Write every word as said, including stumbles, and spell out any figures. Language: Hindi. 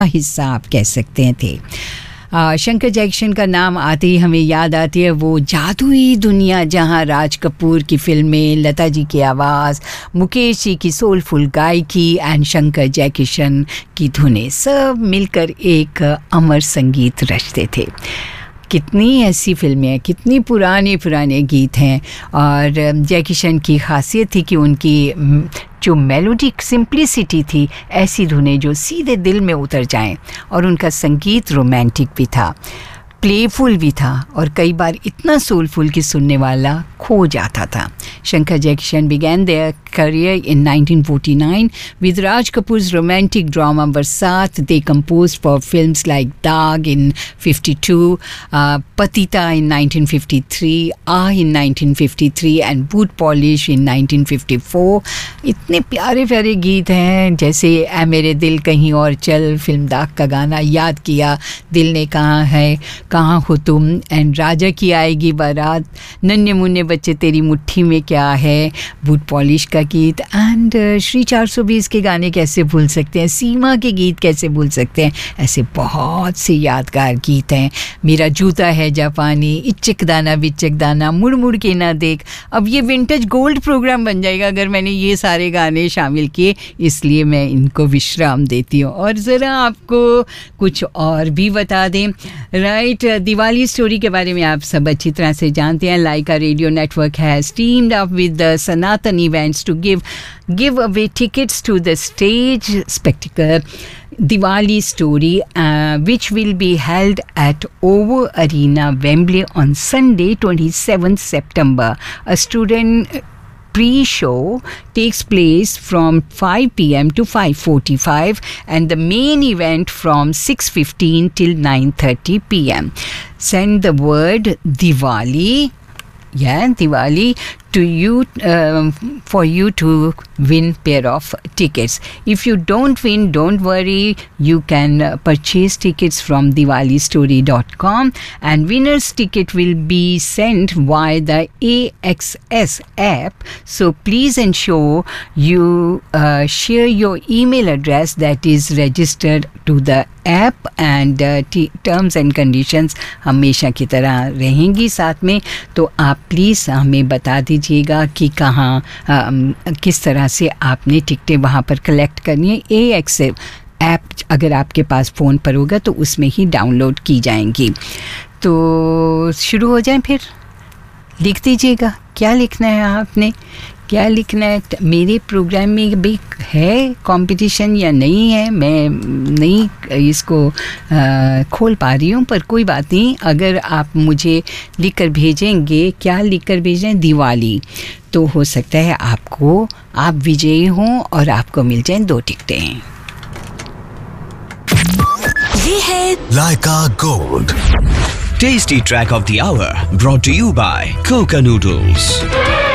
हिस्सा आप कह सकते हैं थे। आ, शंकर जयकिशन का नाम आते ही हमें याद आती है वो जादुई दुनिया जहां राज कपूर की फिल्में, लता जी की आवाज़, मुकेश जी की सोलफुल गायकी एंड शंकर जयकिशन की धुनें सब मिलकर एक अमर संगीत रचते थे। कितनी ऐसी फिल्में हैं, कितनी पुराने पुराने गीत हैं। और जयकिशन की खासियत थी कि उनकी जो मेलोडिक सिंप्लिसिटी थी, ऐसी धुनें जो सीधे दिल में उतर जाएं, और उनका संगीत रोमांटिक भी था, प्लेफुल भी था, और कई बार इतना सोलफुल कि सुनने वाला खो जाता था। Shankar Jaikishan began their career in nineteen forty-nine with Raj Kapoor's romantic drama Barsat. They composed for films like Daag in fifty-two, uh, Patita in nineteen fifty-three, Ah in nineteen fifty-three and Boot Polish in nineteen fifty-four. इतने प्यारे प्यारे गीत हैं, जैसे ऐ मेरे दिल कहीं और चल, फिल्म दाग का गाना याद किया, दिल ने कहा है कहाँ हो तुम, एंड राजा की आएगी बारात, नन्हे मुन्ने बच्चे तेरी मुट्ठी में क्या है, बूट पॉलिश का गीत, एंड श्री चार सौ बीस के गाने कैसे भूल सकते हैं, सीमा के गीत कैसे भूल सकते हैं। ऐसे बहुत से यादगार गीत हैं। मेरा जूता है जापानी, इच्चक दाना बिच्चक दाना, मुड़ मुड़ के ना देख। अब ये विंटेज गोल्ड प्रोग्राम बन जाएगा अगर मैंने ये सारे गाने शामिल किए, इसलिए मैं इनको विश्राम देती हूँ। और ज़रा आपको कुछ और भी बता दें, राइट, दिवाली स्टोरी के बारे में आप सब अच्छी तरह से जानते हैं। लाइका radio network has teemed up with the Sanatan events to give give away tickets to the stage spectacled Diwali Story, uh, which will be held at Ovo Arena, Wembley on Sunday, twenty-seventh September. A student pre-show takes place from five p.m. to five forty-five and the main event from six fifteen till nine thirty p.m. Send the word Diwali, yeah, Diwali to you um, for you to win pair of tickets. If you don't win, don't worry, you can uh, purchase tickets from diwali story dot com, and winner's ticket will be sent via the A X S app. So please ensure you uh, share your email address that is registered to the app, and uh, t- terms and conditions हमेशा की तरह रहेंगी साथ में। तो आप प्लीज़ हमें बता दीजिएगा कि कहाँ किस तरह से आपने टिकटें वहाँ पर कलेक्ट करनी है। ए एक्स ऐप अगर आपके पास फ़ोन पर होगा तो उसमें ही डाउनलोड की जाएंगी। तो शुरू हो जाए, फिर लिख दीजिएगा क्या लिखना है, आपने क्या लिखना है। मेरे प्रोग्राम में भी है कंपटीशन या नहीं है, मैं नहीं इसको आ, खोल पा रही हूँ, पर कोई बात नहीं। अगर आप मुझे लिख कर भेजेंगे, क्या लिख कर भेजें, दिवाली, तो हो सकता है आपको आप विजयी हों और आपको मिल जाएं दो टिकटें। ये है लाइका gold Tasty track of the hour brought to you by Coca Noodles.